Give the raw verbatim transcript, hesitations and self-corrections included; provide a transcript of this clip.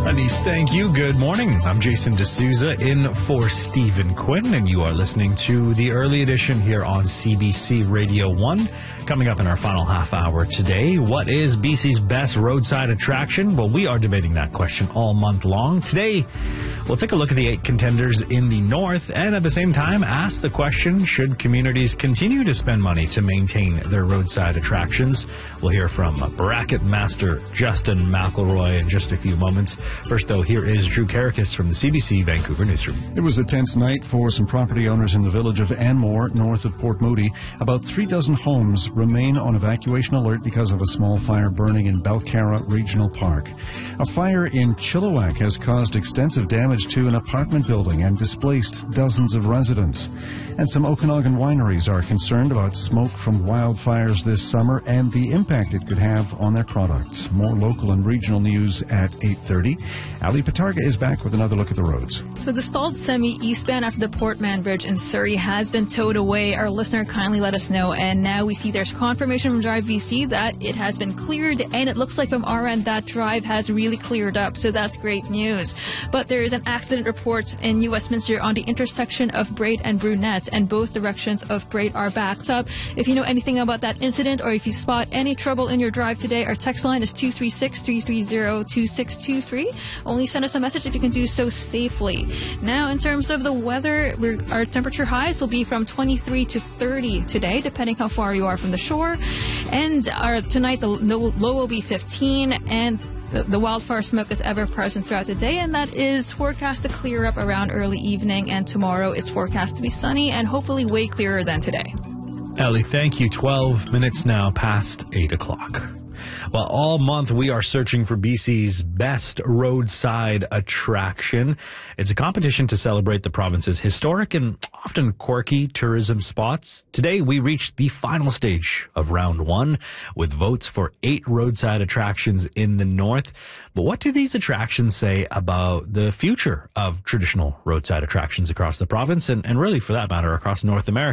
Anise, thank you. Good morning. I'm Jason D'Souza in for Stephen Quinn, and you are listening to the early edition here on C B C Radio one. Coming up in our final half hour today, what is B C's best roadside attraction? Well, we are debating that question all month long. Today, we'll take a look at the eight contenders in the north and at the same time ask the question, should communities continue to spend money to maintain their roadside attractions? We'll hear from bracket master Justin McElroy in just a few moments. First, though, here is Drew Karakis from the C B C Vancouver Newsroom. It was a tense night for some property owners in the village of Anmore, north of Port Moody. About three dozen homes remain on evacuation alert because of a small fire burning in Belcarra Regional Park. A fire in Chilliwack has caused extensive damage to an apartment building and displaced dozens of residents. And some Okanagan wineries are concerned about smoke from wildfires this summer and the impact it could have on their products. More local and regional news at eight thirty. Ali Patarga is back with another look at the roads. So the stalled semi-eastbound after the Portman Bridge in Surrey has been towed away. Our listener kindly let us know, and now we see there's confirmation from Drive V C that it has been cleared, and it looks like from our end that drive has really cleared up, so that's great news. But there is an accident report in New Westminster on the intersection of Braid and Brunette, and both directions of Braid are backed up. If you know anything about that incident, or if you spot any trouble in your drive today, our text line is two three six, three three zero, two six two three. Only send us a message if you can do so safely. Now, in terms of the weather, we're, our temperature highs will be from twenty-three to thirty today, depending how far you are from the shore. And our, tonight, the low, low will be fifteen, and the, the wildfire smoke is ever present throughout the day, and that is forecast to clear up around early evening. And tomorrow, it's forecast to be sunny and hopefully way clearer than today. Ellie, thank you. twelve minutes now past eight o'clock. Well, all month we are searching for B C's best roadside attraction. It's a competition to celebrate the province's historic and often quirky tourism spots. Today we reached the final stage of round one with votes for eight roadside attractions in the north. But what do these attractions say about the future of traditional roadside attractions across the province and, and really, for that matter, across North America?